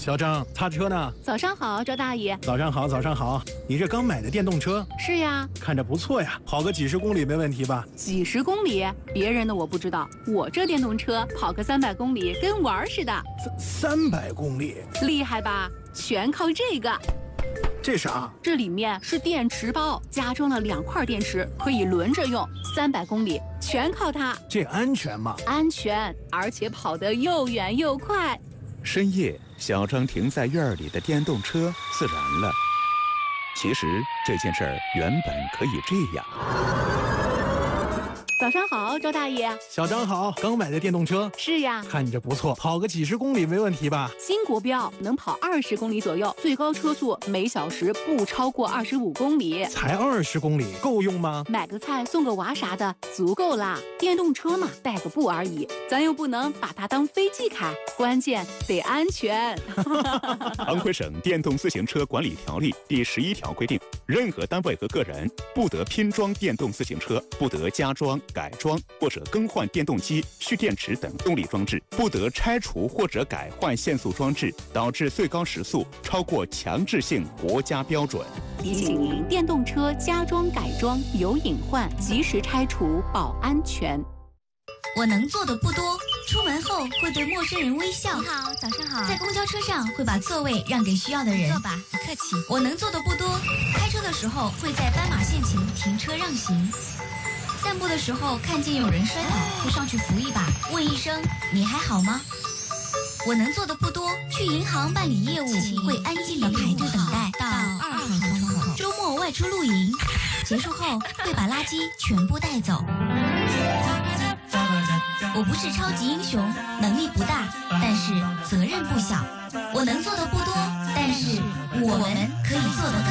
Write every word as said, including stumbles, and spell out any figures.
小张，擦车呢？ 早上好，周大爷。 早上好，早上好。你这刚买的电动车？ 是呀。 看着不错呀，跑个几十公里没问题吧？ 几十公里？别人的我不知道，我这电动车跑个三百公里跟玩似的。 三三百公里？ 厉害吧？全靠这个。 这啥？ 这里面是电池包，加装了两块电池，可以轮着用。三百公里全靠它。 这安全吗？ 安全，而且跑得又远又快。 深夜，小张停在院里的电动车自燃了。其实这件事儿原本可以这样。 早上好，周大爷。 小张好，刚买的电动车？ 是呀。 看着不错，跑个几十公里没问题吧？ 新国标能跑二十公里左右，最高车速每小时不超过二十五公里。 才二十公里，够用吗？ 买个菜送个娃啥的，足够啦。电动车嘛，带个步而已，咱又不能把它当飞机开，关键得安全。 安徽省电动自行车管理条例第十一条规定，任何单位和个人不得拼装电动自行车，不得加装、改装或者更换电动机、蓄电池等动力装置，不得拆除或者改换限速装置，导致最高时速超过强制性国家标准。 提醒您，电动车加装改装有隐患，及时拆除保安全。 我能做的不多，出门后会对陌生人微笑。 你好，早上好。 在公交车上会把座位让给需要的人。 坐吧，不客气。 我能做的不多，开车的时候会在斑马线前停车让行。散步的时候看见有人摔倒，会上去扶一把，问一声你还好吗？我能做的不多，去银行办理业务会安静的排队等待到二号窗口。 周末外出露营，结束后会把垃圾全部带走。我不是超级英雄，能力不大，但是责任不小。我能做的不多，但是我们可以做得更